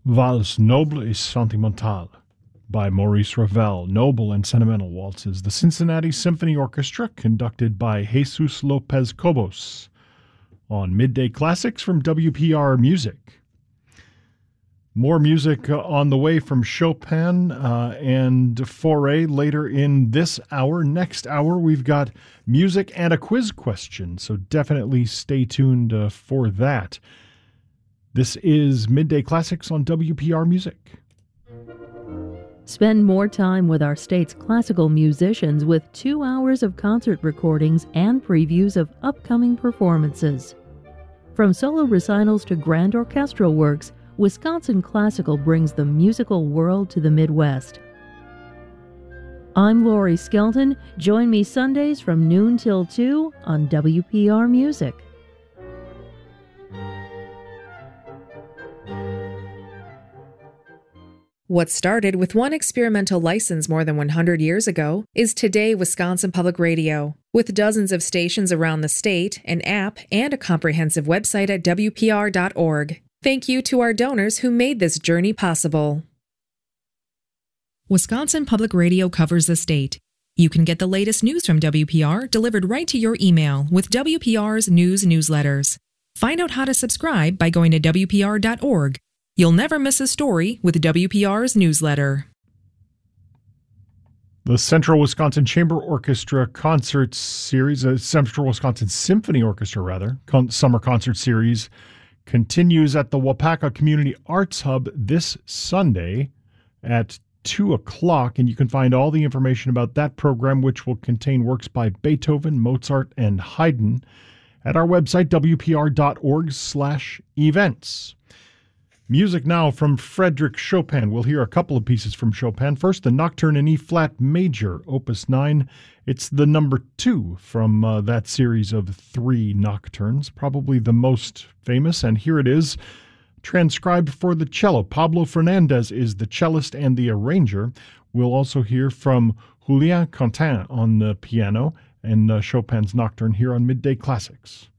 Valse Noble et Sentimentale by Maurice Ravel, Noble and Sentimental Waltzes, the Cincinnati Symphony Orchestra, conducted by Jesus Lopez Cobos, on Midday Classics from WPR Music. More music on the way from Chopin and Fauré later in this hour. Next hour, we've got music and a quiz question, so definitely stay tuned for that. This is Midday Classics on WPR Music. Spend more time with our state's classical musicians with 2 hours of concert recordings and previews of upcoming performances. From solo recitals to grand orchestral works, Wisconsin Classical brings the musical world to the Midwest. I'm Lori Skelton. Join me Sundays from noon till 2 on WPR Music. What started with one experimental license more than 100 years ago is today Wisconsin Public Radio, with dozens of stations around the state, an app, and a comprehensive website at WPR.org. Thank you to our donors who made this journey possible. Wisconsin Public Radio covers the state. You can get the latest news from WPR delivered right to your email with WPR's news newsletters. Find out how to subscribe by going to WPR.org. You'll never miss a story with WPR's newsletter. The Central Wisconsin Chamber Orchestra Concert Series, Central Wisconsin Symphony Orchestra, rather, Summer Concert Series, continues at the Wapaka Community Arts Hub this Sunday at 2 o'clock, and you can find all the information about that program, which will contain works by Beethoven, Mozart, and Haydn, at our website, wpr.org/events. Music now from Frédéric Chopin. We'll hear a couple of pieces from Chopin. First, the Nocturne in E-flat major, Opus 9. It's the number 2 from that series of 3 nocturnes, probably the most famous, and here it is, transcribed for the cello. Pablo Fernandez is the cellist and the arranger. We'll also hear from Julien Quentin on the piano and Chopin's Nocturne here on Midday Classics.